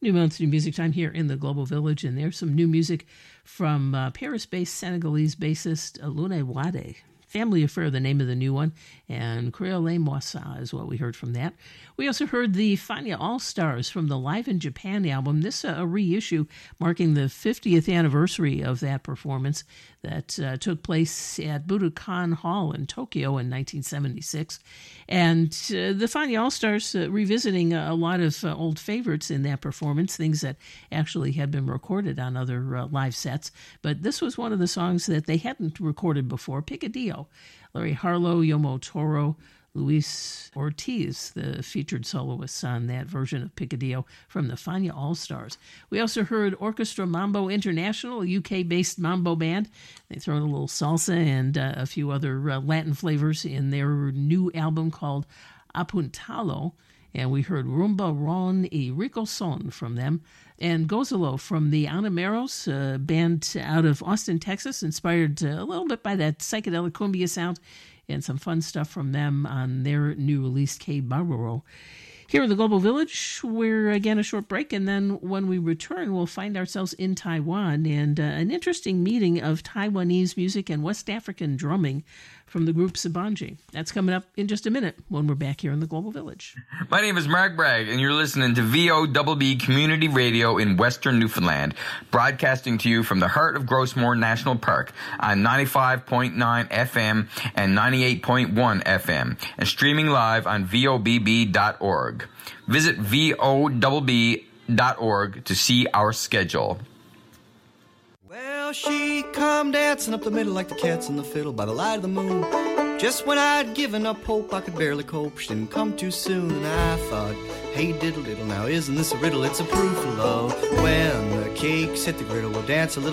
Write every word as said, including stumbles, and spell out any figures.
New Mountains New Music Time here in the Global Village, and there's some new music from uh, Paris-based Senegalese bassist Alune Wade. Family Affair, the name of the new one, and Creole Moissa is what we heard from that. We also heard the Fania All-Stars from the Live in Japan album. This uh, a reissue marking the fiftieth anniversary of that performance that uh, took place at Budokan Hall in Tokyo in nineteen seventy-six. And uh, the Fania All-Stars uh, revisiting a, a lot of uh, old favorites in that performance, things that actually had been recorded on other uh, live sets. But this was one of the songs that they hadn't recorded before, Picadillo. Larry Harlow, Yomo Toro, Luis Ortiz, the featured soloists on that version of Picadillo from the Fania All-Stars. We also heard Orchestra Mambo International, a U K-based mambo band. They throw in a little salsa and uh, a few other uh, Latin flavors in their new album called Apuntalo. And we heard Rumba Ron y Rico Son from them. And Gozalo from the Anameros, a band out of Austin, Texas, inspired uh, a little bit by that psychedelic cumbia sound, and some fun stuff from them on their new release, K Barbaro. Here in the Global Village, we're again a short break, and then when we return, we'll find ourselves in Taiwan and uh, an interesting meeting of Taiwanese music and West African drumming from the group Sabanji. That's coming up in just a minute when we're back here in the Global Village. My name is Mark Bragg, and you're listening to V O B B Community Radio in Western Newfoundland, broadcasting to you from the heart of Grossmore National Park on ninety-five point nine F M and ninety-eight point one F M, and streaming live on V O B B dot org. Visit V O B B dot org to see our schedule. Well, she come dancing up the middle like the cats in the fiddle by the light of the moon. Just when I'd given up hope, I could barely cope. She didn't come too soon, and I thought, hey, diddle diddle, now isn't this a riddle? It's a proof of love. When the cakes hit the griddle, we'll dance a little.